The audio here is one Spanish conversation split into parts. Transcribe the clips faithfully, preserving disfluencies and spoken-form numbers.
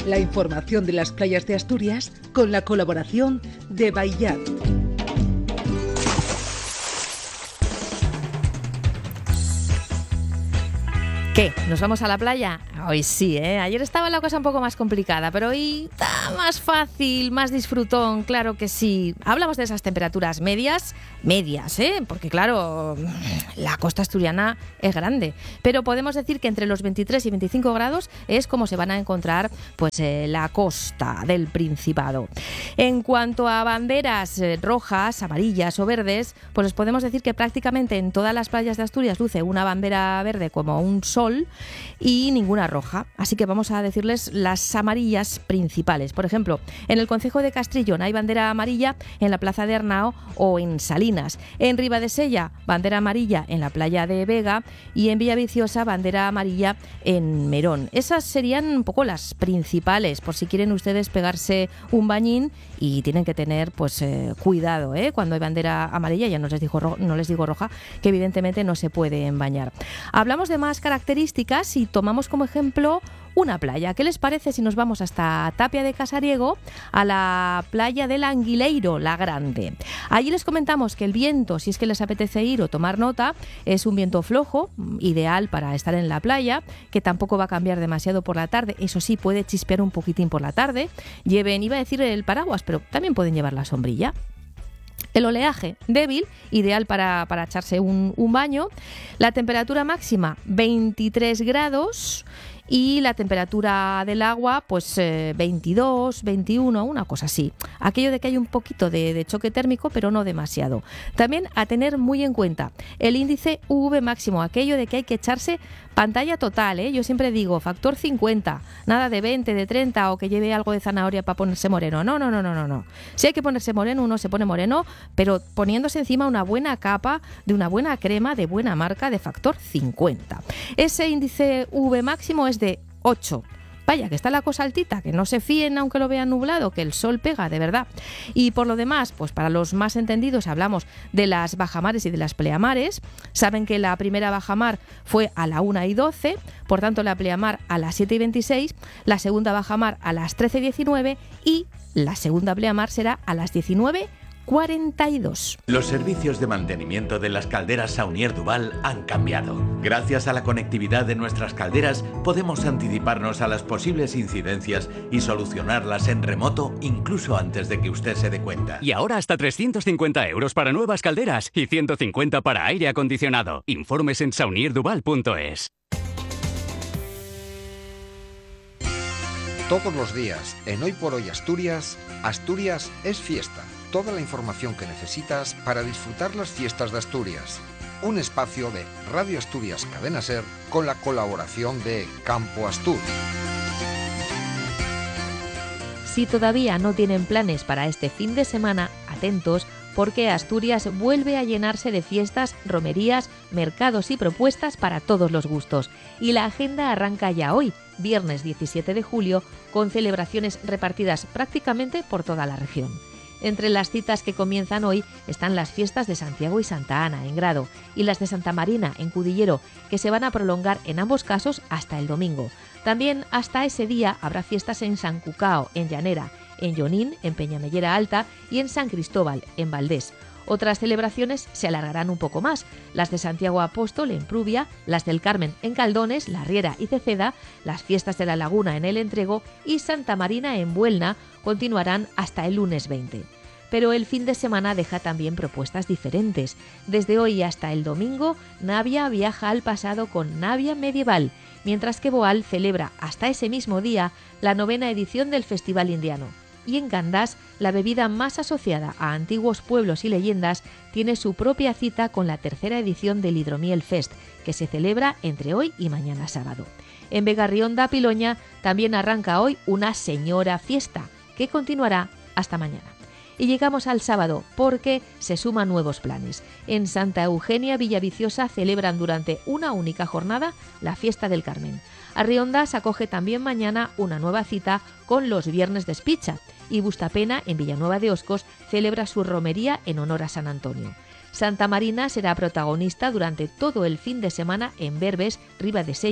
La información de las playas de Asturias con la colaboración de Baillat. ¿Qué? ¿Nos vamos a la playa? Hoy sí, ¿eh? Ayer estaba la cosa un poco más complicada, pero hoy está más fácil, más disfrutón, claro que sí. Hablamos de esas temperaturas medias, medias, ¿eh? Porque claro, la costa asturiana es grande, pero podemos decir que entre los veintitrés y veinticinco grados es como se van a encontrar pues eh, la costa del Principado. En cuanto a banderas eh, rojas, amarillas o verdes, pues les podemos decir que prácticamente en todas las playas de Asturias luce una bandera verde como un sol y ninguna roja. Así que vamos a decirles las amarillas principales. Por ejemplo, en el concejo de Castrillón hay bandera amarilla en la plaza de Arnao o en Salinas. En Ribadesella, bandera amarilla en la playa de Vega y en Villaviciosa, bandera amarilla en Merón. Esas serían un poco las principales, por si quieren ustedes pegarse un bañín, y tienen que tener pues eh, cuidado, ¿eh? Cuando hay bandera amarilla, ya no les digo ro- no les digo roja, que evidentemente no se pueden bañar. Hablamos de más características y tomamos como ejemplo una playa. ¿Qué les parece si nos vamos hasta Tapia de Casariego, a la playa del Anguileiro, la Grande? Allí les comentamos que el viento, si es que les apetece ir o tomar nota, es un viento flojo, ideal para estar en la playa, que tampoco va a cambiar demasiado por la tarde. Eso sí, puede chispear un poquitín por la tarde. Lleven, iba a decir el paraguas, pero también pueden llevar la sombrilla. El oleaje débil, ideal para, para echarse un, un baño. La temperatura máxima veintitrés grados y la temperatura del agua pues eh, veintidós, veintiuno, una cosa así. Aquello de que hay un poquito de, de choque térmico, pero no demasiado. También a tener muy en cuenta el índice U V máximo, aquello de que hay que echarse pantalla total, ¿eh? Yo siempre digo factor cincuenta, nada de veinte, de treinta o que lleve algo de zanahoria para ponerse moreno. No, no, no, no, no, no. Si hay que ponerse moreno, uno se pone moreno, pero poniéndose encima una buena capa de una buena crema de buena marca de factor cincuenta. Ese índice U V máximo es de ocho. Vaya, que está la cosa altita, que no se fíen aunque lo vean nublado, que el sol pega, de verdad. Y por lo demás, pues para los más entendidos hablamos de las bajamares y de las pleamares. Saben que la primera bajamar fue a la una y doce, por tanto la pleamar a las siete y veintiséis, la segunda bajamar a las trece y diecinueve y la segunda pleamar será a las diecinueve cuarenta y dos. Los servicios de mantenimiento de las calderas Saunier Duval han cambiado. Gracias a la conectividad de nuestras calderas podemos anticiparnos a las posibles incidencias y solucionarlas en remoto incluso antes de que usted se dé cuenta. Y ahora hasta trescientos cincuenta euros para nuevas calderas y ciento cincuenta para aire acondicionado. Informes en saunier duval punto es. Todos los días, en Hoy por Hoy Asturias, Asturias es fiesta. Toda la información que necesitas para disfrutar las fiestas de Asturias. Un espacio de Radio Asturias Cadena Ser con la colaboración de Campo Astur. Si todavía no tienen planes para este fin de semana, atentos, porque Asturias vuelve a llenarse de fiestas, romerías, mercados y propuestas para todos los gustos. Y la agenda arranca ya hoy, viernes diecisiete de julio, con celebraciones repartidas prácticamente por toda la región. Entre las citas que comienzan hoy están las fiestas de Santiago y Santa Ana, en Grado, y las de Santa Marina, en Cudillero, que se van a prolongar en ambos casos hasta el domingo. También hasta ese día habrá fiestas en San Cucao, en Llanera, en Llonín, en Peñamellera Alta y en San Cristóbal, en Valdés. Otras celebraciones se alargarán un poco más, las de Santiago Apóstol en Prubia, las del Carmen en Caldones, La Riera y Ceceda, las fiestas de la Laguna en El Entrego y Santa Marina en Buelna continuarán hasta el lunes veinte. Pero el fin de semana deja también propuestas diferentes. Desde hoy hasta el domingo, Navia viaja al pasado con Navia Medieval, mientras que Boal celebra hasta ese mismo día la novena edición del Festival Indiano. Y en Gandás, la bebida más asociada a antiguos pueblos y leyendas tiene su propia cita con la tercera edición del Hidromiel Fest, que se celebra entre hoy y mañana sábado. En Begarrionda, Piloña, también arranca hoy una señora fiesta, que continuará hasta mañana. Y llegamos al sábado, porque se suman nuevos planes. En Santa Eugenia, Villaviciosa, celebran durante una única jornada la Fiesta del Carmen. Arriondas acoge también mañana una nueva cita con los Viernes de Espicha, y Bustapena, en Villanueva de Oscos, celebra su romería en honor a San Antonio. Santa Marina será protagonista durante todo el fin de semana en Berbes, Ribadesella.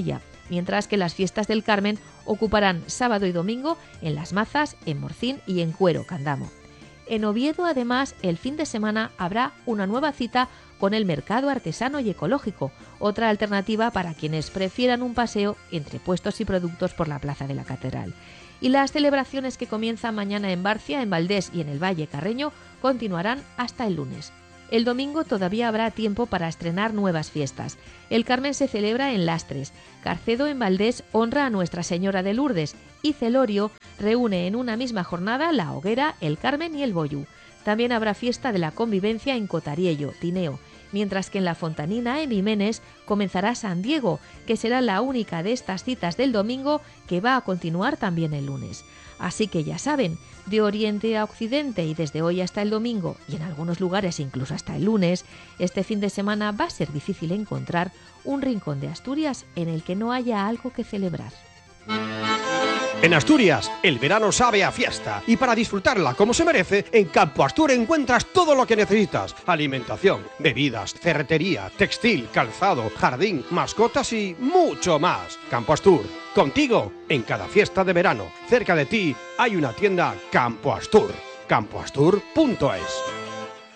mientras que las fiestas del Carmen ocuparán sábado y domingo en Las Mazas, en Morcín y en Cuero, Candamo. En Oviedo, además, el fin de semana habrá una nueva cita con el mercado artesano y ecológico, otra alternativa para quienes prefieran un paseo entre puestos y productos por la plaza de la Catedral. Y las celebraciones que comienzan mañana en Barcia, en Valdés y en el Valle Carreño continuarán hasta el lunes. El domingo todavía habrá tiempo para estrenar nuevas fiestas. El Carmen se celebra en Lastres, Carcedo en Valdés honra a Nuestra Señora de Lourdes y Celorio reúne en una misma jornada la Hoguera, el Carmen y el Boyú. También habrá fiesta de la convivencia en Cotariello, Tineo, mientras que en la Fontanina, en Jiménez, comenzará San Diego, que será la única de estas citas del domingo que va a continuar también el lunes. Así que ya saben, de oriente a occidente y desde hoy hasta el domingo, y en algunos lugares incluso hasta el lunes, este fin de semana va a ser difícil encontrar un rincón de Asturias en el que no haya algo que celebrar. En Asturias, el verano sabe a fiesta y para disfrutarla como se merece, en Campo Astur encuentras todo lo que necesitas. Alimentación, bebidas, ferretería, textil, calzado, jardín, mascotas y mucho más. Campo Astur, contigo en cada fiesta de verano. Cerca de ti hay una tienda Campo Astur. campo astur punto es.